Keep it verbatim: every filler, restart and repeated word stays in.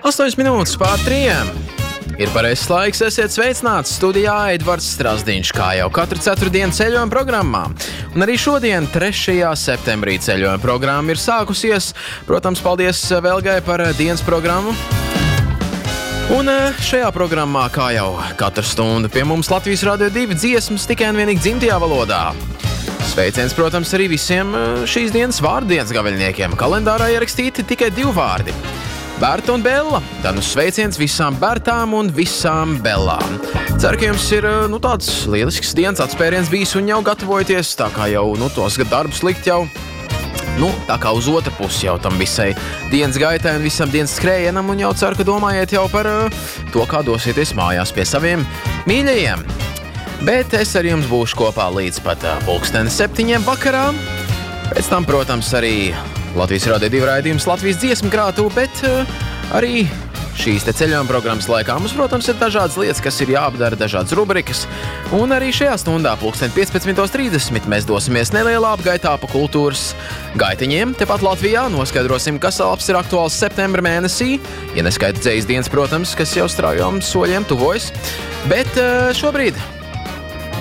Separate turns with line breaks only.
astoņas minūtes pār trījiem. Ir pareizs laiks, esiet sveicināts studijā Edvards Strasdiņš, kā jau katru ceturtdienu ceļojuma programmā. Un arī šodien, trešajā septembrī, ceļojuma programma ir sākusies. Protams, paldies Velgai par dienas programmu. Un šajā programmā, kā jau katru stundu, pie mums Latvijas Radio divi dziesmas tikai un vienīgi dzimtajā valodā. Sveiciens, protams, arī visiem šīs dienas vārdienas gaveļniekiem. Kalendārā ierakstīti tikai divi vārdi. Berta un Bella. Tad nu sveiciens visām Bertām un visām Bellām. Ceru, ka jums ir nu, tāds lielisks dienas atspēriens bijis un jau gatavojaties, tā kā jau nu, tos darbus likt jau, nu, tā kā uz otru pusi jau tam visai dienas gaitai un visam dienas skrējienam, un jau ceru, ka domājiet jau par uh, to, kā dosieties mājās pie saviem mīļajiem. Bet es ar jums būšu kopā līdz pat uh, pulksteni septiņiem vakarā. Pēc tam, protams, arī Latvijas Radio divi raidījums Latvijas dziesmu krātuve, bet uh, arī šīs te ceļojuma programmas laikā mums, protams, ir dažādas lietas, kas ir jāapdara, dažādas rubrikas. Un arī šajā stundā, pulksteni piecpadsmit trīsdesmit, mēs dosimies nelielā apgaitā pa kultūras gaitiņiem. Tepat Latvijā noskaidrosim, kas labs ir aktuāls septembra mēnesī. Ja neskaita dzejas dienas, protams, kas jau straujām soļiem tuvojas. Bet uh, šobrīd